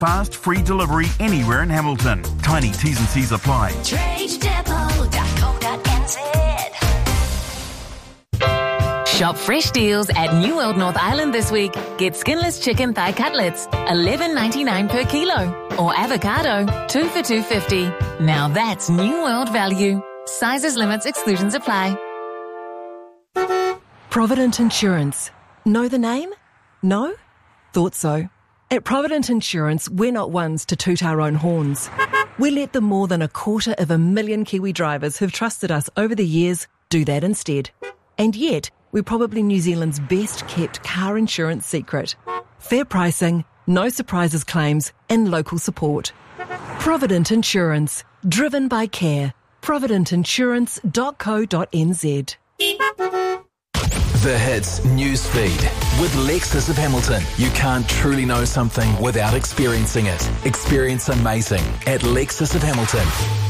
Fast, free delivery anywhere in Hamilton. Tiny T's and C's apply. Shop fresh deals at New World North Island this week. Get skinless chicken thigh cutlets, $11.99 per kilo. Or avocado, 2 for $2.50. Now that's New World value. Sizes, limits, exclusions apply. Provident Insurance. Know the name? No? Thought so. At Provident Insurance, we're not ones to toot our own horns. We let the more than 250,000 Kiwi drivers who've trusted us over the years do that instead. And yet, we're probably New Zealand's best kept car insurance secret. Fair pricing, no surprises claims, and local support. Provident Insurance. Driven by care. providentinsurance.co.nz. The Hits news feed with Lexus of Hamilton. You can't truly know something without experiencing it. Experience amazing at Lexus of Hamilton.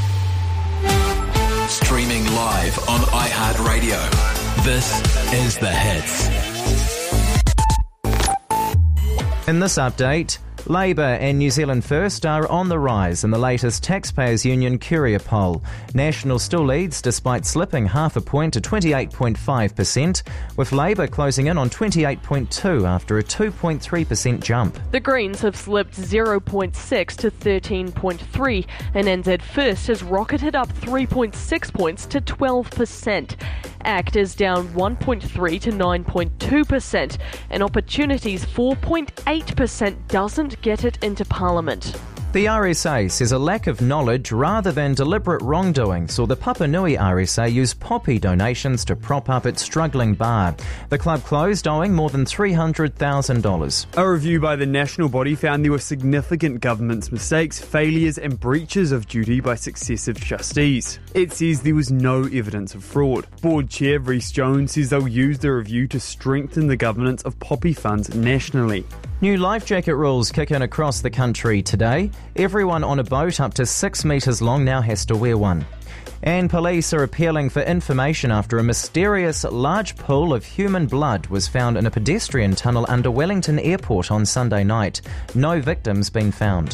Streaming live on iHeartRadio. This is The Hits. In this update, Labour and New Zealand First are on the rise in the latest Taxpayers Union Curia poll. National still leads despite slipping half a point to 28.5%, with Labour closing in on 28.2% after a 2.3% jump. The Greens have slipped 0.6 to 13.3%, and NZ First has rocketed up 3.6 points to 12%. ACT is down 1.3 to 9.2%, and Opportunities 4.8% doesn't get it into Parliament. The RSA says a lack of knowledge rather than deliberate wrongdoing saw the Papanui RSA use poppy donations to prop up its struggling bar. The club closed owing more than $300,000. A review by the national body found there were significant governance mistakes, failures and breaches of duty by successive trustees. It says there was no evidence of fraud. Board Chair Rhys Jones says they'll use the review to strengthen the governance of poppy funds nationally. New life jacket rules kick in across the country today. Everyone on a boat up to 6 metres long now has to wear one. And police are appealing for information after a mysterious large pool of human blood was found in a pedestrian tunnel under Wellington Airport on Sunday night. No victims been found.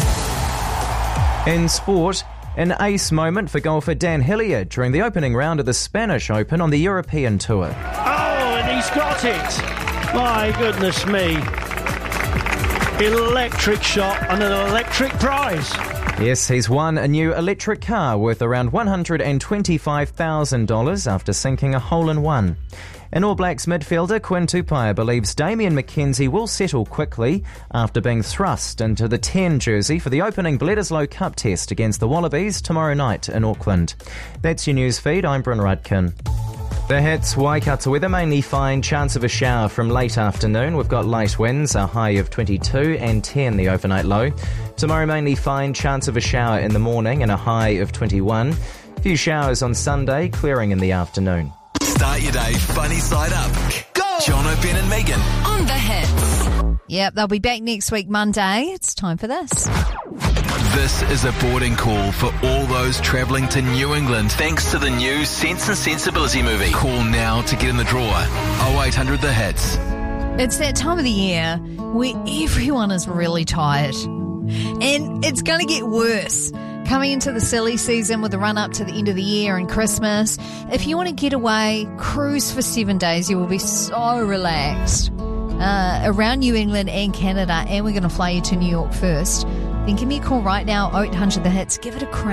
In sport, an ace moment for golfer Dan Hilliard during the opening round of the Spanish Open on the European Tour. Oh, and he's got it! My goodness me. Electric shot and an electric prize. Yes, he's won a new electric car worth around $125,000 after sinking a hole-in-one. And All Blacks midfielder Quinn Tupaia believes Damian McKenzie will settle quickly after being thrust into the 10 jersey for the opening Bledisloe Cup test against the Wallabies tomorrow night in Auckland. That's your news feed. I'm Bryn Rudkin. The Hits, Waikato weather, mainly fine, chance of a shower from late afternoon. We've got light winds, a high of 22 and 10 the overnight low. Tomorrow mainly fine, chance of a shower in the morning and a high of 21. A few showers on Sunday, clearing in the afternoon. Start your day funny side up. Go! John O'Ben and Megan On The Hits. Yep, they'll be back next week, Monday. It's time for this. This is a boarding call for all those travelling to New England thanks to the new Sense and Sensibility movie. Call now to get in the draw. 0800 The Hits. It's that time of the year where everyone is really tired. And it's going to get worse. Coming into the silly season with the run-up to the end of the year and Christmas, if you want to get away, cruise for 7 days. You will be so relaxed around New England and Canada, and we're going to fly you to New York first. Then give me a call right now, 0800 The Hits. Give it a crack.